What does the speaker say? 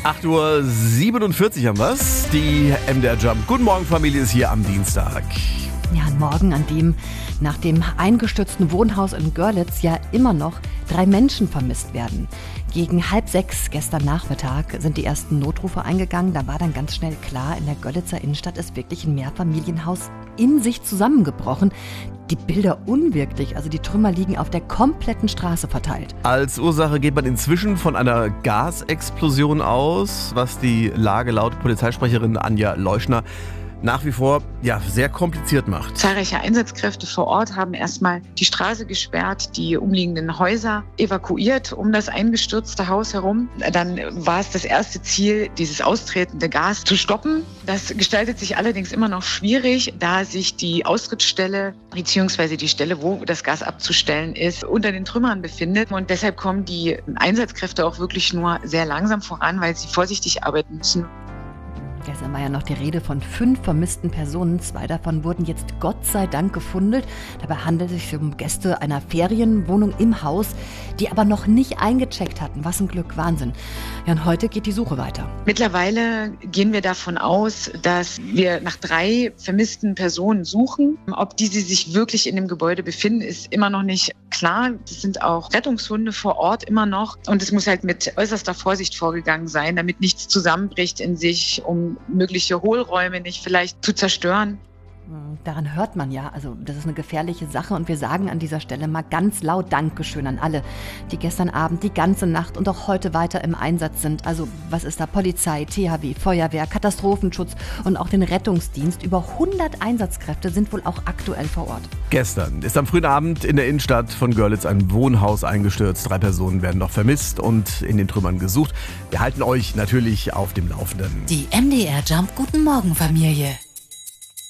8:47 Uhr haben wir's. Die MDR Jump. Guten Morgen, Familie, ist hier am Dienstag. Ja, ein Morgen, an dem nach dem eingestürzten Wohnhaus in Görlitz ja immer noch 3 Menschen vermisst werden. Gegen 5:30 gestern Nachmittag sind die ersten Notrufe eingegangen. Da war dann ganz schnell klar, in der Görlitzer Innenstadt ist wirklich ein Mehrfamilienhaus in sich zusammengebrochen. Die Bilder unwirklich, also die Trümmer liegen auf der kompletten Straße verteilt. Als Ursache geht man inzwischen von einer Gasexplosion aus, was die Lage laut Polizeisprecherin Anja Leuschner nach wie vor sehr kompliziert macht. Zahlreiche Einsatzkräfte vor Ort haben erstmal die Straße gesperrt, die umliegenden Häuser evakuiert um das eingestürzte Haus herum. Dann war es das erste Ziel, dieses austretende Gas zu stoppen. Das gestaltet sich allerdings immer noch schwierig, da sich die Austrittsstelle bzw. die Stelle, wo das Gas abzustellen ist, unter den Trümmern befindet. Und deshalb kommen die Einsatzkräfte auch wirklich nur sehr langsam voran, weil sie vorsichtig arbeiten müssen. Gestern war ja noch die Rede von 5 vermissten Personen. 2 davon wurden jetzt Gott sei Dank gefunden. Dabei handelt es sich um Gäste einer Ferienwohnung im Haus, die aber noch nicht eingecheckt hatten. Was ein Glück, Wahnsinn. Ja, und heute geht die Suche weiter. Mittlerweile gehen wir davon aus, dass wir nach 3 vermissten Personen suchen. Ob diese sich wirklich in dem Gebäude befinden, ist immer noch nicht klar. Es sind auch Rettungshunde vor Ort immer noch. Und es muss halt mit äußerster Vorsicht vorgegangen sein, damit nichts zusammenbricht in sich, um mögliche Hohlräume nicht vielleicht zu zerstören. Daran hört man ja, also das ist eine gefährliche Sache und wir sagen an dieser Stelle mal ganz laut Dankeschön an alle, die gestern Abend die ganze Nacht und auch heute weiter im Einsatz sind. Also was ist da? Polizei, THW, Feuerwehr, Katastrophenschutz und auch den Rettungsdienst. Über 100 Einsatzkräfte sind wohl auch aktuell vor Ort. Gestern ist am frühen Abend in der Innenstadt von Görlitz ein Wohnhaus eingestürzt. 3 Personen werden noch vermisst und in den Trümmern gesucht. Wir halten euch natürlich auf dem Laufenden. Die MDR Jump Guten Morgen Familie.